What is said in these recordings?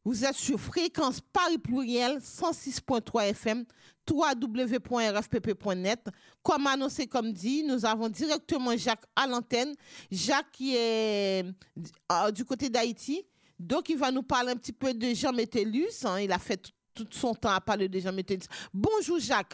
Vous êtes sur Fréquence Paris Pluriel, 106.3 FM, www.rfpp.net. Comme annoncé, comme dit, nous avons directement Jacques à l'antenne. Jacques qui est du côté d'Haïti. Donc, il va nous parler un petit peu de Jean Métellus. Il a fait tout son temps à parler de Jean Métellus. Bonjour, Jacques.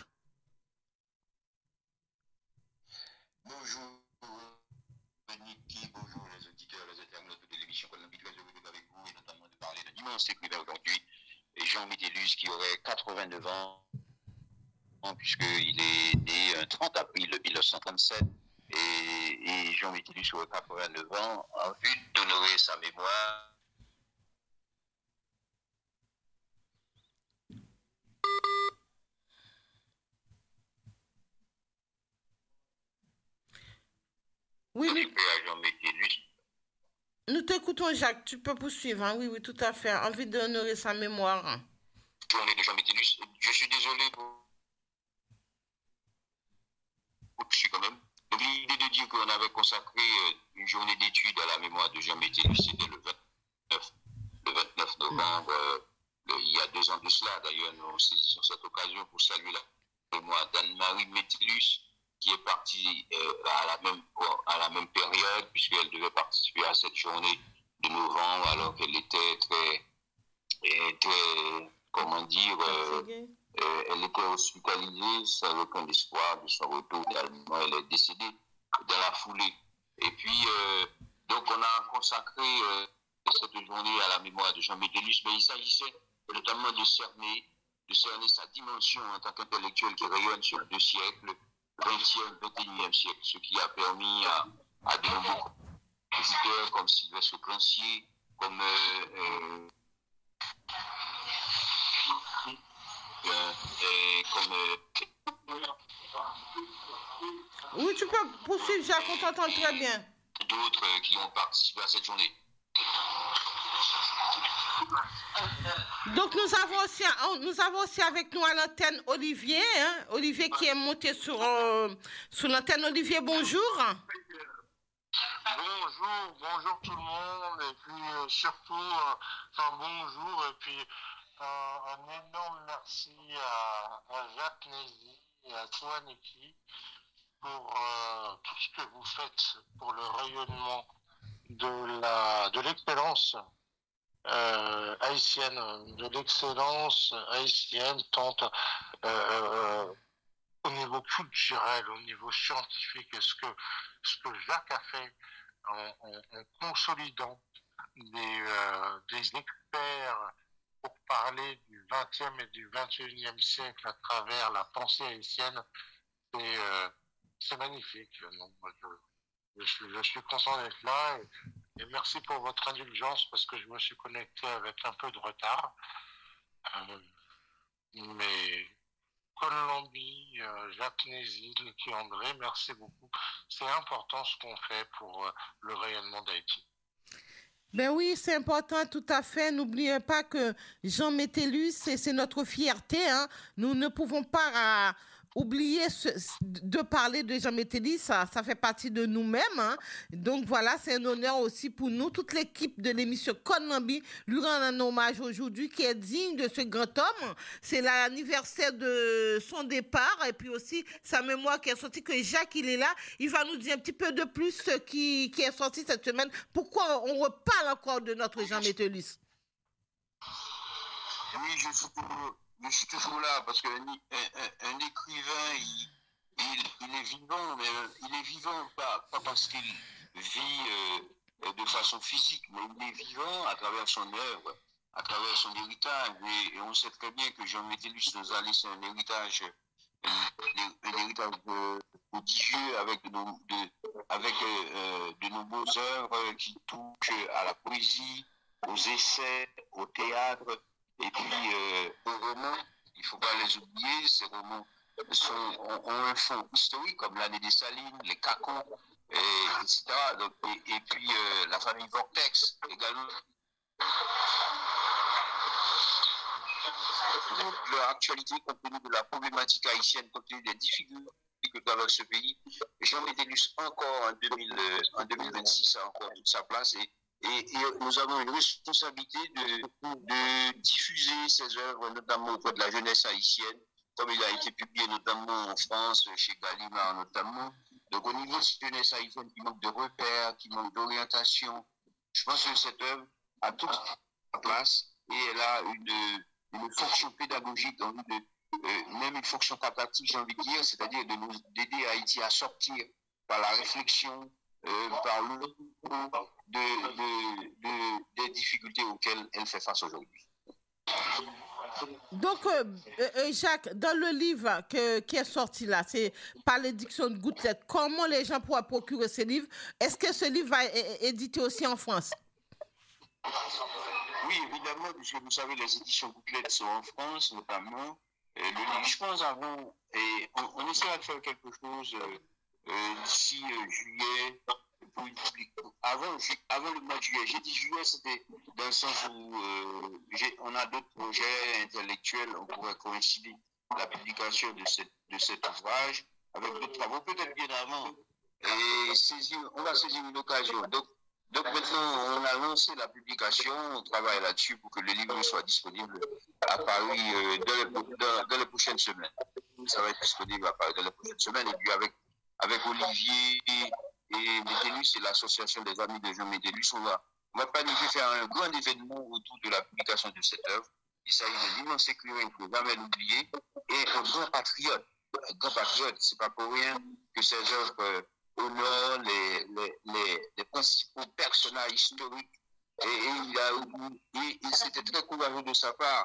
Bonjour, Niki. Bonjour, les auditeurs, les internautes de l'émission Colombie. Très heureux d'être avec vous et notamment de parler de l'immense écrivain aujourd'hui, Jean Métellus, qui aurait 89 ans, puisqu'il est né un 30 avril 1937. Et Jean Métellus aurait 89 ans en vue d'honorer sa mémoire. Oui, nous t'écoutons, Jacques. Tu peux poursuivre. Hein? Oui, tout à fait. Envie d'honorer sa mémoire. Journée de Jean Métellus. Je suis désolé pour quand même. L'idée de dire qu'on avait consacré une journée d'études à la mémoire de Jean Métellus, c'était le 29 novembre, il y a 2 ans de cela. D'ailleurs, nous saisissons cette occasion pour saluer la mémoire d'Anne-Marie Métellus, qui est partie à la même période, puisqu'elle devait participer à cette journée de novembre, alors qu'elle était très comment dire, elle était hospitalisée, sans aucun espoir de son retour. Finalement, elle est décédée dans la foulée. Et puis, donc, on a consacré cette journée à la mémoire de Jean Métellus, mais il s'agissait notamment de cerner sa dimension en tant qu'intellectuel qui rayonne sur 2 siècles, 20e, 21e siècle, ce qui a permis à de nombreux compositeurs comme Sylvestre Clancier, comme oui, tu peux poursuivre, Jacques, on t'entend très bien. D'autres qui ont participé à cette journée. Donc nous avons aussi avec nous à l'antenne Olivier, Olivier qui est monté sur l'antenne. Olivier, bonjour. Bonjour tout le monde, et puis surtout, bonjour, et puis un énorme merci à Jacques Nézy et à toi, Niki, pour tout ce que vous faites pour le rayonnement de l'excellence haïtienne, tant au niveau culturel, au niveau scientifique, et ce que Jacques a fait en consolidant des experts pour parler du XXe et du XXIe siècle à travers la pensée haïtienne, c'est magnifique. Donc, je suis content d'être là et merci pour votre indulgence parce que je me suis connecté avec un peu de retard. Mais Colombie, Jacques Nézy, Niki André, merci beaucoup. C'est important ce qu'on fait pour le rayonnement d'Haïti. Ben oui, c'est important, tout à fait. N'oubliez pas que Jean Métellus, c'est notre fierté. Hein. Nous ne pouvons pas oublier de parler de Jean Métellus, ça fait partie de nous-mêmes. Hein. Donc voilà, c'est un honneur aussi pour nous, toute l'équipe de l'émission Colombie, lui rend un hommage aujourd'hui qui est digne de ce grand homme. C'est l'anniversaire de son départ et puis aussi sa mémoire qui est sortie, que Jacques, il est là. Il va nous dire un petit peu de plus ce qui est sorti cette semaine. Pourquoi on reparle encore de notre Jean Métellus? Oui, je suis toujours là parce qu'un écrivain, il est vivant, mais il est vivant pas parce qu'il vit de façon physique, mais il est vivant à travers son œuvre, à travers son héritage. Et on sait très bien que Jean Métellus nous a laissé un héritage prodigieux avec de nombreuses œuvres qui touchent à la poésie, aux essais, au théâtre. Et puis, aux romans, il ne faut pas les oublier, ces romans ont un fond historique, comme l'année des Salines, les Cacons, etc. Donc, et puis, la famille Vortex également. Leur actualité, compte tenu de la problématique haïtienne, compte tenu des difficultés que traverse ce pays, Jean Métellus, encore en 2026, a encore toute sa place. Et et nous avons une responsabilité de diffuser ces œuvres, notamment auprès de la jeunesse haïtienne, comme il a été publié notamment en France, chez Gallimard notamment. Donc au niveau de cette jeunesse haïtienne qui manque de repères, qui manque d'orientation, je pense que cette œuvre a toute sa place et elle a une fonction pédagogique, même une fonction cathartique, j'ai envie de dire, c'est-à-dire d'aider Haïti à sortir par la réflexion, par le des difficultés auxquelles elle fait face aujourd'hui. Donc, Jacques, dans le livre qui est sorti là, c'est par l'édition de Gouttelettes, comment les gens pourraient procurer ce livre? Est-ce que ce livre va être édité aussi en France? Oui, évidemment, puisque vous savez, les éditions Gouttelettes sont en France, notamment. Le livre, je pense, on essaiera de faire quelque chose d'ici juillet, pour une avant le mois de juillet. J'ai dit juillet, c'était dans le sens où on a d'autres projets intellectuels, on pourrait coïncider la publication de cet ouvrage avec d'autres travaux, peut-être bien avant, et on va saisir une occasion. Donc maintenant, on a lancé la publication, on travaille là-dessus pour que le livre soit disponible à Paris dans les prochaines semaines. Ça va être disponible à Paris dans les prochaines semaines, et puis avec Olivier et Métellus et l'association des amis de Jean Métellus, on va planifier faire un grand événement autour de la publication de cette œuvre. Il s'agit d'un immense écrivain, il ne faut jamais l'oublier, et un grand patriote. Un grand patriote, c'est pas pour rien que ces œuvres honorent les principaux personnages historiques. Et c'était très courageux de sa part.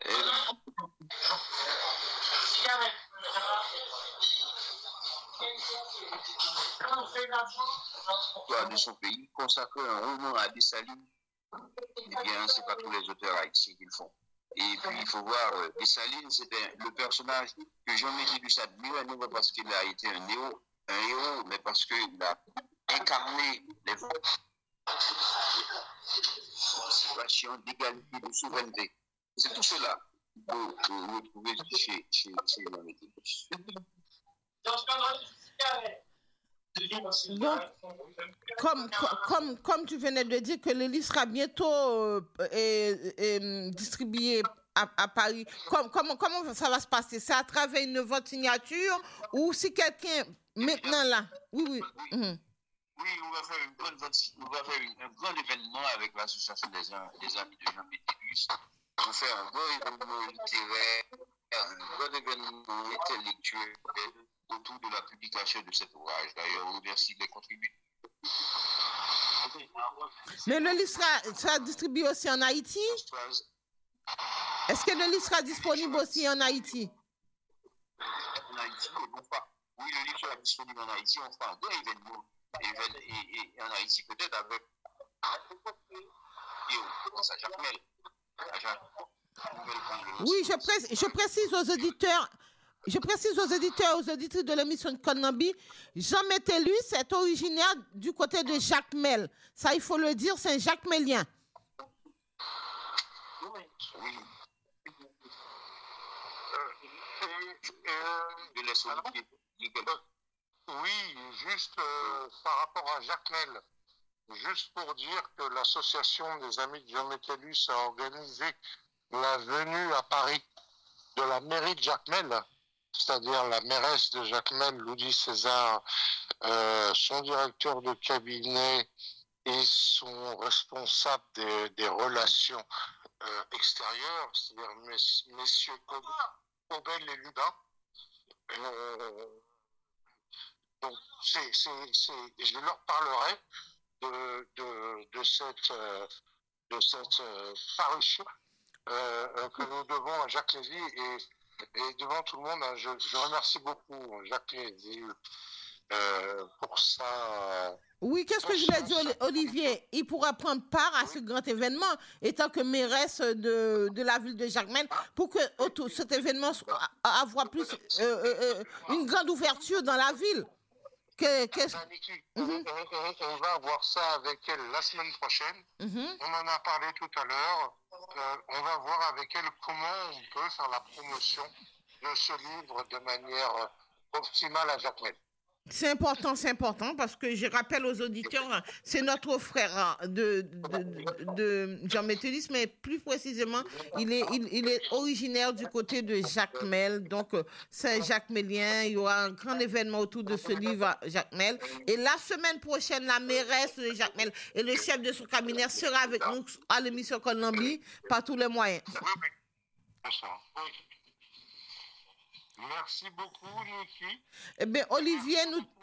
De son pays, consacrer un roman à Dessalines, eh bien, c'est pas tous les auteurs haïtiens qui le font. Et puis, il faut voir, Dessalines, c'était le personnage que Jean Métellus admirait, non pas parce qu'il a été un héros, mais parce qu'il a incarné les situations d'égalité, de souveraineté. C'est tout cela que vous retrouvez chez Jean Métellus. Donc, comme tu venais de dire que le livre sera bientôt distribué à Paris, comment ça va se passer? C'est à travers une vente signature ou si quelqu'un maintenant là? Oui. Oui, on va faire un grand événement avec l'association des amis de Jean Métellus. On va faire un grand événement littéraire, un grand événement intellectuel autour de la publication de cet ouvrage. D'ailleurs, on remercie les contributeurs. Mais le livre sera distribué aussi en Haïti? Est-ce que le livre sera disponible aussi en Haïti? En Haïti, non pas. Oui, le livre sera disponible en Haïti. On fera un grand événement. Et en Haïti, peut-être avec à Jacmel. Oui, je précise aux auditeurs. Aux auditrices de l'émission de Konambi, Jean Métellus est originaire du côté de Jacmel. Ça, il faut le dire, c'est un Jacmelien. Oui, juste par rapport à Jacmel, juste pour dire que l'association des amis de Jean Métellus a organisé la venue à Paris de la mairie de Jacmel, c'est-à-dire la mairesse de Jacmel, Ludi César, son directeur de cabinet et son responsable des relations extérieures, c'est-à-dire messieurs Cobel et Lubin. Donc, je leur parlerai de cette parution que nous devons à Jacques Lévy et devant tout le monde. Je remercie beaucoup Jacques Lévy pour ça. Oui, qu'est-ce que je voulais dire, Olivier? Il pourra prendre part à ce grand événement, étant que mairesse de la ville de Jacmel, pour que autour cet événement avoir plus une grande ouverture dans la ville. On va voir ça avec elle la semaine prochaine. On en a parlé tout à l'heure. On va voir avec elle comment on peut faire la promotion de ce livre de manière optimale à Jacmel. C'est important parce que je rappelle aux auditeurs, c'est notre frère de Jean Méthodiste, mais plus précisément, il est originaire du côté de Jacmel, donc Saint-Jacques-Mélien. Il y aura un grand événement autour de ce livre à Jacmel. Et la semaine prochaine, la mairesse de Jacmel et le chef de son cabinet sera avec nous à l'émission Colombie par tous les moyens. Merci beaucoup, Niki. Eh bien, Olivier,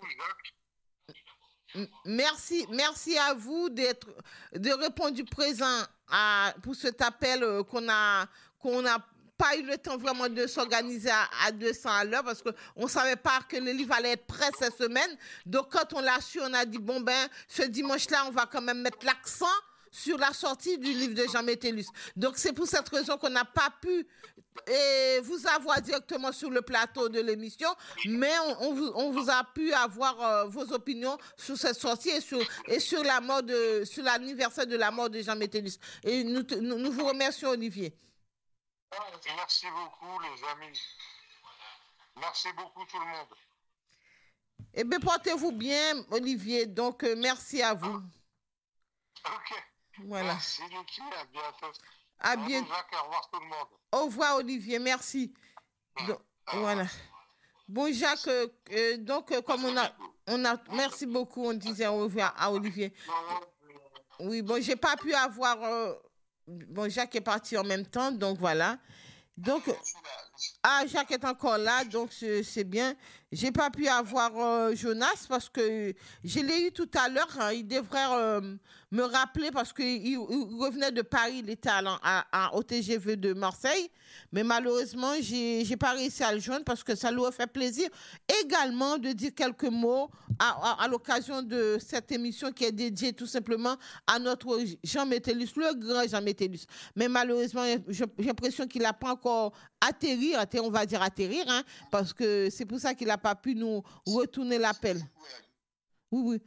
merci à vous de répondre présent pour cet appel qu'on n'a pas eu le temps vraiment de s'organiser à 200 à l'heure parce qu'on ne savait pas que le livre allait être prêt cette semaine. Donc, quand on l'a su, on a dit, bon, ben, ce dimanche-là, on va quand même mettre l'accent sur la sortie du livre de Jean Métellus. Donc, c'est pour cette raison qu'on n'a pas pu vous avoir directement sur le plateau de l'émission, mais on vous a pu avoir vos opinions sur cette sortie et sur l'anniversaire de la mort de Jean Métellus. Et nous vous remercions, Olivier. Merci beaucoup, les amis. Merci beaucoup, tout le monde. Eh bien, portez-vous bien, Olivier. Donc, merci à vous. OK. Voilà. Merci, Niki. À bientôt. À bientôt. Jacques, au revoir, tout le monde. Au revoir, Olivier. Merci. Donc, voilà. Bon, Jacques, comme on a, merci beaucoup, on disait au revoir à Olivier. Oui, bon, j'ai pas pu avoir, Jacques est parti en même temps, donc voilà. Donc, Jacques est encore là, donc c'est bien. J'ai pas pu avoir Jonas parce que je l'ai eu tout à l'heure. Il devrait me rappeler parce qu'il revenait de Paris, il était au TGV de Marseille. Mais malheureusement, j'ai pas réussi à le joindre parce que ça lui a fait plaisir également de dire quelques mots à l'occasion de cette émission qui est dédiée tout simplement à notre Jean Métellus, le grand Jean Métellus. Mais malheureusement, j'ai l'impression qu'il n'a pas encore atterrir, hein, parce que c'est pour ça qu'il n'a pas pu nous retourner l'appel. Oui,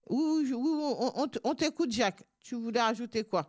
on t'écoute, Jacques. Tu voulais ajouter quoi?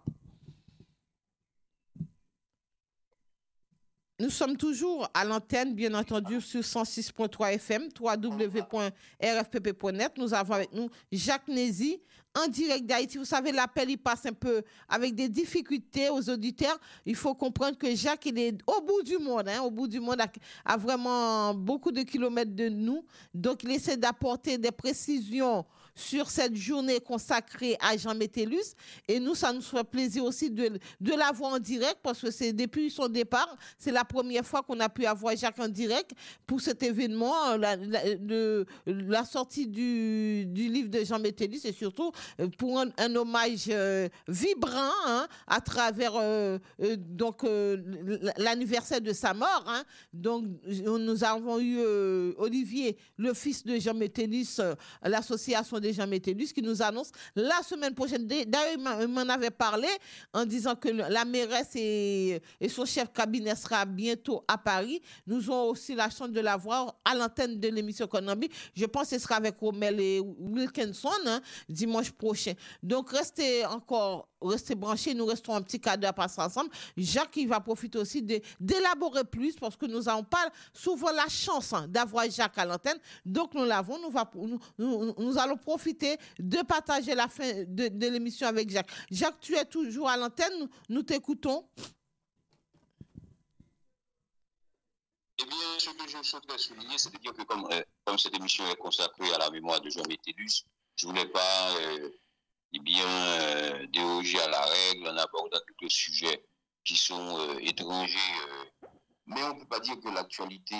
Nous sommes toujours à l'antenne, bien entendu, sur 106.3 FM, www.rfpp.net. Nous avons avec nous Jacques Nézy, en direct d'Haïti. Vous savez, l'appel, il passe un peu avec des difficultés aux auditeurs. Il faut comprendre que Jacques, il est au bout du monde, à vraiment beaucoup de kilomètres de nous. Donc, il essaie d'apporter des précisions sur cette journée consacrée à Jean Métellus. Et nous, ça nous fait plaisir aussi de l'avoir en direct parce que c'est depuis son départ, c'est la première fois qu'on a pu avoir Jacques en direct pour cet événement, la sortie du livre de Jean Métellus et surtout pour un hommage vibrant à travers l'anniversaire de sa mort. Donc, nous avons eu Olivier, le fils de Jean Métellus, l'association des Jean Métellus, qui nous annonce la semaine prochaine. D'ailleurs, il m'en avait parlé en disant que la mairesse et son chef cabinet sera bientôt à Paris. Nous aurons aussi la chance de la voir à l'antenne de l'émission Colombie. Je pense que ce sera avec Romel et Wilkinson dimanche prochain. Donc, restez branchés. Nous restons un petit cadeau à passer ensemble. Jacques, il va profiter aussi d'élaborer plus parce que nous n'avons pas souvent la chance d'avoir Jacques à l'antenne. Donc, nous l'avons. Nous allons profiter de partager la fin de l'émission avec Jacques. Jacques, tu es toujours à l'antenne. Nous t'écoutons. Eh bien, ce que je souhaiterais souligner, c'est de dire que comme cette émission est consacrée à la mémoire de Jean Métellus, je ne voulais pas déroger à la règle en abordant quelques sujets qui sont étrangers. Mais on ne peut pas dire que l'actualité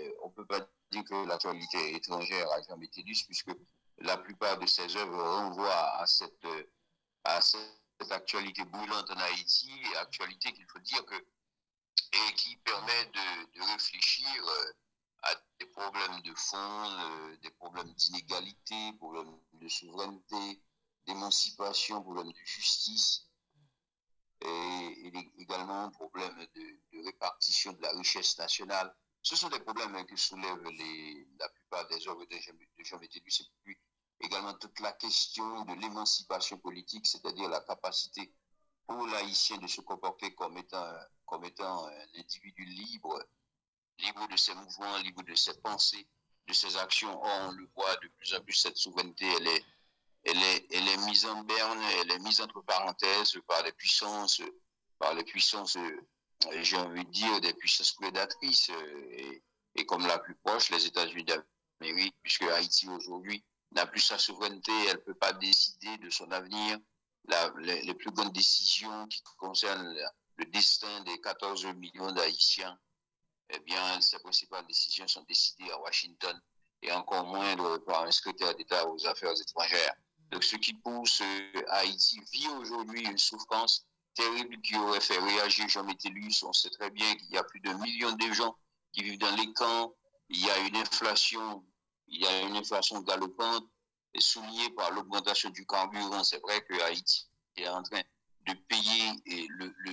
est étrangère à Jean Métellus, puisque la plupart de ses œuvres renvoient à cette actualité brûlante en Haïti, actualité qu'il faut dire et qui permet de réfléchir à des problèmes de fond, des problèmes d'inégalité, problèmes de souveraineté, d'émancipation, problèmes de justice, et également problèmes de répartition de la richesse nationale. Ce sont des problèmes que soulèvent la plupart des œuvres de Jean Métellus, et puis également toute la question de l'émancipation politique, c'est-à-dire la capacité pour l'haïtien de se comporter comme étant un individu libre de ses mouvements, libre de ses pensées, de ses actions. Or, on le voit de plus en plus, cette souveraineté, elle est mise en berne, elle est mise entre parenthèses par les puissances, j'ai envie de dire, des puissances prédatrices, et comme la plus proche, les États-Unis d'Amérique, puisque Haïti aujourd'hui n'a plus sa souveraineté, elle ne peut pas décider de son avenir. Les plus grandes décisions qui concernent le destin des 14 millions d'Haïtiens, eh bien, ces principales décisions sont décidées à Washington et encore moins par un secrétaire d'État aux Affaires étrangères. Donc, ce qui pousse Haïti vit aujourd'hui une souffrance terrible qui aurait fait réagir Jean Métellus. On sait très bien qu'il y a plus de millions de gens qui vivent dans les camps. Il y a une inflation galopante et soulignée par l'augmentation du carburant. C'est vrai que Haïti est en train de payer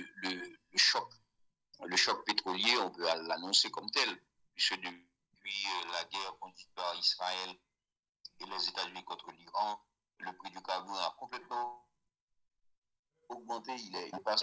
le choc pétrolier, on peut l'annoncer comme tel, puisque depuis la guerre conduite par Israël et les États-Unis contre l'Iran, le prix du carburant a complètement augmenté. Il est passé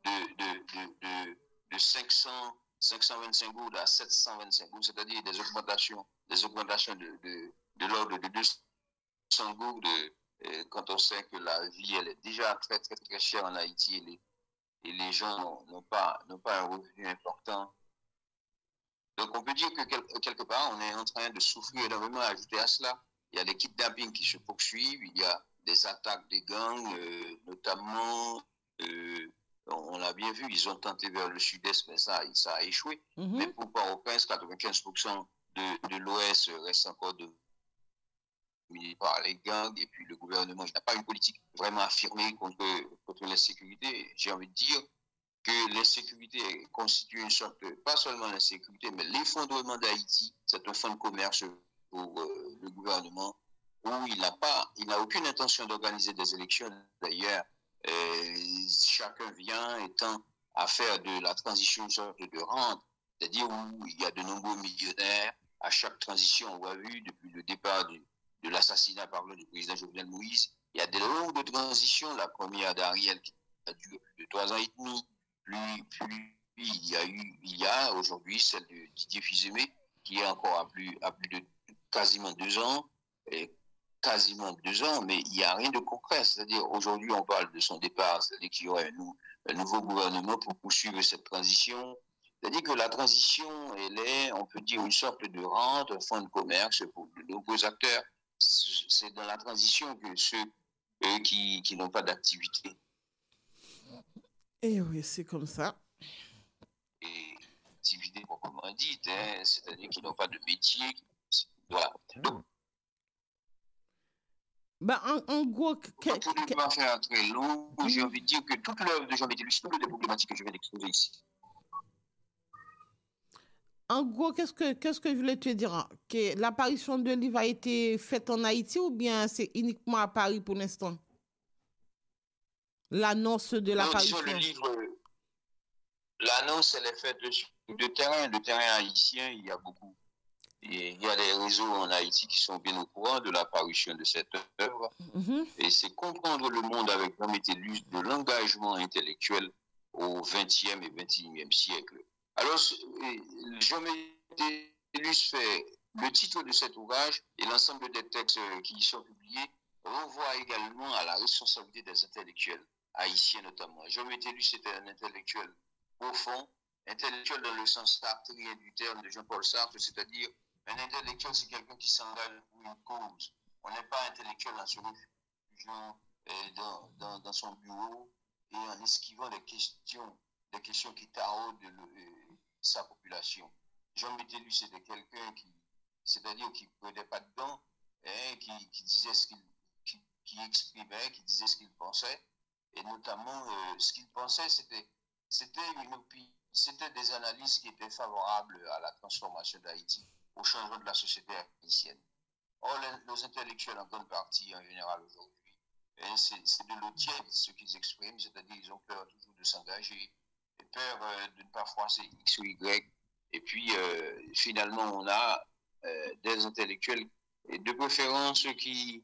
de 525 gourdes à 725 gourdes, c'est-à-dire des augmentations de l'ordre de 200 gourdes, quand on sait que la vie elle est déjà très, très, très chère en Haïti et les gens n'ont pas un revenu important. Donc, on peut dire que quelque part, on est en train de souffrir énormément. Ajouté à cela, il y a des kidnappings qui se poursuivent, il y a des attaques des gangs, notamment, on l'a bien vu, ils ont tenté vers le sud-est, mais ça a échoué. Mais pour Port-au-Prince, 95% de l'Ouest reste encore dominé par les gangs, et puis le gouvernement n'a pas une politique vraiment affirmée contre l'insécurité. J'ai envie de dire que l'insécurité constitue une sorte, pas seulement l'insécurité, mais l'effondrement d'Haïti. C'est un fonds de commerce pour le gouvernement où il n'a aucune intention d'organiser des élections. D'ailleurs, chacun vient étant à faire de la transition une sorte de rente, c'est-à-dire où il y a de nombreux millionnaires. À chaque transition, on l'a vu depuis le départ de l'assassinat du président Jovenel Moïse, il y a des longues transitions. La première d'Ariel qui a duré plus de 3 ans et demi. Puis il y a aujourd'hui celle de Didier Fils-Aimé qui est encore à plus de quasiment 2 ans, mais il n'y a rien de concret. C'est-à-dire aujourd'hui on parle de son départ, c'est-à-dire qu'il y aurait un nouveau gouvernement pour poursuivre cette transition. C'est-à-dire que la transition, elle est, on peut dire, une sorte de rente, un fonds de commerce pour de nombreux acteurs. C'est dans la transition que ceux qui n'ont pas d'activité. Et oui, c'est comme ça. Et activité proprement dite, c'est-à-dire qu'ils n'ont pas de métier. Voilà. Donc, en gros, pour ne pas faire très long, j'ai envie de dire que toute l'œuvre de Jean Métellus, toutes les problématiques que je viens d'exposer ici. En gros, qu'est-ce que je voulais te dire? Que l'apparition de livre a été faite en Haïti ou bien c'est uniquement à Paris pour l'instant? L'annonce de l'apparition. Le livre, l'annonce, elle est faite de terrain haïtien. Il y a beaucoup. Il y a des réseaux en Haïti qui sont bien au courant de l'apparition de cette œuvre. Et c'est comprendre le monde avec Jean Métellus de l'engagement intellectuel au XXe et XXIe siècle. Alors, Jean Métellus fait le titre de cet ouvrage et l'ensemble des textes qui y sont publiés renvoient également à la responsabilité des intellectuels haïtiens notamment. Jean Métellus était un intellectuel profond, intellectuel dans le sens sartrien du terme de Jean-Paul Sartre, c'est-à-dire un intellectuel, c'est quelqu'un qui s'engage pour une cause. On n'est pas intellectuel en se réfugiant dans son bureau et en esquivant des questions qui taraudent sa population. Jean Métellus c'était quelqu'un c'est-à-dire qui ne prenait pas de gants, qui disait qui exprimait, qui disait ce qu'il pensait, et notamment ce qu'il pensait, c'était des analyses qui étaient favorables à la transformation d'Haïti, au changement de la société haïtienne. Or, les intellectuels en grande partie, en général aujourd'hui, c'est de l'eau tiède ce qu'ils expriment, c'est-à-dire qu'ils ont peur toujours de s'engager, peur de ne pas froisser X ou Y. Et puis, finalement, on a des intellectuels, et de préférence qui...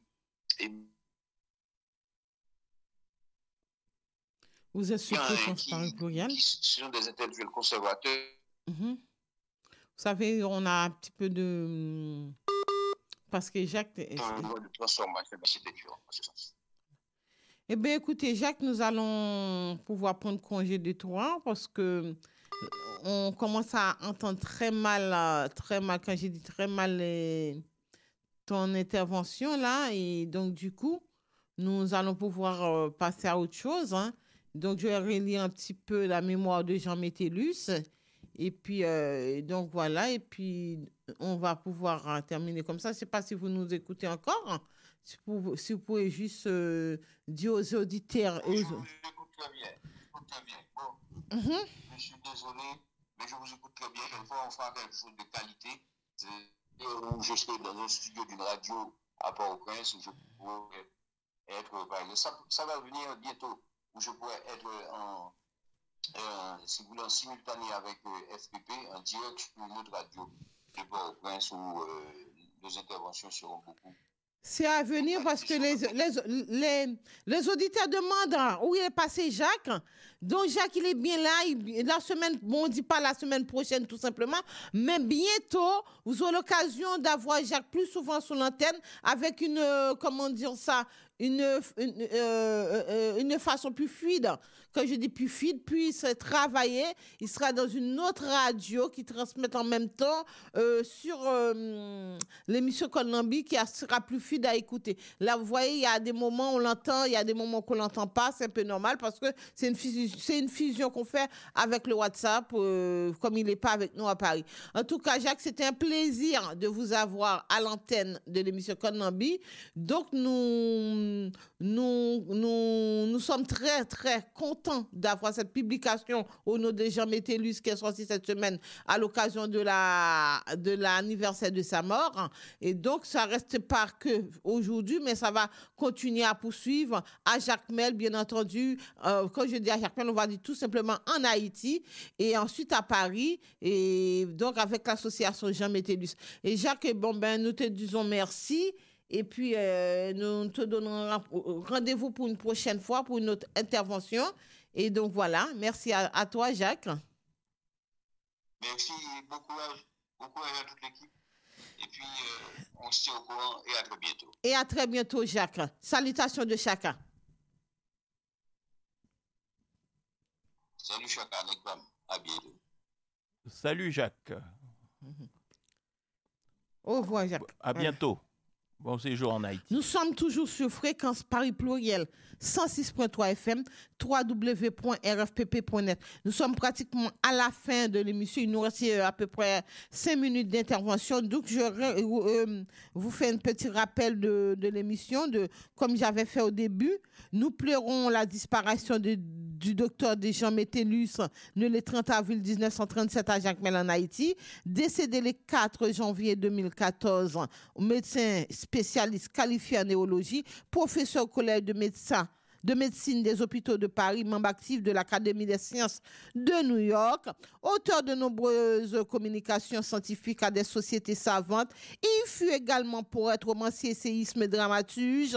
Vous êtes sur Fréquence Paris Pluriel. Qui sont des intellectuels conservateurs. savez, on a un petit peu de... Parce que Jacques... De transformation, c'était dur, c'est ça. Eh bien, écoutez, Jacques, nous allons pouvoir prendre congé de toi parce que on commence à entendre très mal, quand j'ai dit très mal ton intervention là. Et donc, du coup, nous allons pouvoir passer à autre chose. Hein. Donc, je vais relire un petit peu la mémoire de Jean Métellus. Et puis, donc voilà. Et puis, on va pouvoir terminer comme ça. Je ne sais pas si vous nous écoutez encore. Hein. Si vous pouvez juste dire aux auditeurs. Je vous écoute très bien. Bon. Je suis désolé, mais je vous écoute très bien. Une fois, on fera quelque chose de qualité. Je serai dans un studio d'une radio à Port-au-Prince où je pourrais être, par exemple, ça va venir bientôt, où je pourrais être si vous voulez, en simultané avec FPP, en direct sur une autre radio de Port-au-Prince où nos interventions seront beaucoup. C'est à venir parce que les auditeurs demandent où il est passé Jacques. Donc Jacques, il est bien là. La semaine, bon, on ne dit pas la semaine prochaine tout simplement, mais bientôt, vous aurez l'occasion d'avoir Jacques plus souvent sur l'antenne avec une, comment dire ça, une façon plus fluide. Quand je dis plus fluide, puis il sera travaillé. Il sera dans une autre radio qui transmet en même temps sur l'émission Konambi qui sera plus fluide à écouter. Là, vous voyez, il y a des moments où on l'entend, il y a des moments qu'on ne l'entend pas. C'est un peu normal parce que c'est une fusion qu'on fait avec le WhatsApp, comme il n'est pas avec nous à Paris. En tout cas, Jacques, c'était un plaisir de vous avoir à l'antenne de l'émission Konambi. Donc, nous sommes très, très contents d'avoir cette publication au nom de Jean Métellus qui est sortie cette semaine à l'occasion de l'anniversaire de sa mort. Et donc, ça ne reste pas que aujourd'hui, mais ça va continuer à poursuivre à Jacmel, bien entendu. Quand je dis à Jacmel, on va dire tout simplement en Haïti et ensuite à Paris. Et donc, avec l'association Jean Métellus. Et Jacques, bon, ben, nous te disons merci. Et puis, nous te donnons rendez-vous pour une prochaine fois, pour une autre intervention. Et donc, voilà. Merci à toi, Jacques. Merci. Bon courage à toute l'équipe. Et puis, on se tient au courant et à très bientôt. Et à très bientôt, Jacques. Salutations de Chaka. Salut, Chaka. À bientôt. Salut, Jacques. Au revoir, Jacques. À bientôt. Bon séjour en Haïti. Nous sommes toujours sur Fréquence Paris Pluriel 106.3 FM, www.rfpp.net. Nous sommes pratiquement à la fin de l'émission. Il nous reste à peu près 5 minutes d'intervention. Donc, je vous fais un petit rappel de l'émission. Comme j'avais fait au début, nous pleurons la disparition du docteur Jean Métellus, né le 30 avril 1937 à Jacmel en Haïti, décédé le 4 janvier 2014, médecin spécialiste qualifié en néurologie, professeur au collège de médecine des hôpitaux de Paris, membre actif de l'Académie des sciences de New York, auteur de nombreuses communications scientifiques à des sociétés savantes. Il fut également poète, romancier, essayiste, dramaturge.